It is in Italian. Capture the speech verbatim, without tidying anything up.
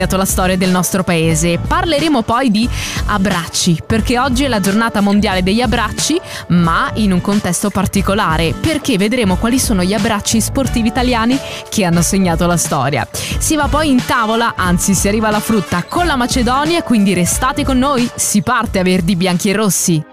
la storia del nostro paese. Parleremo poi di abbracci, perché oggi è la giornata mondiale degli abbracci, ma in un contesto particolare, perché vedremo quali sono gli abbracci sportivi italiani che hanno segnato la storia. Si va poi in tavola, anzi si arriva alla frutta con la Macedonia, quindi restate con noi, si parte a Verdi, Bianchi e Rossi.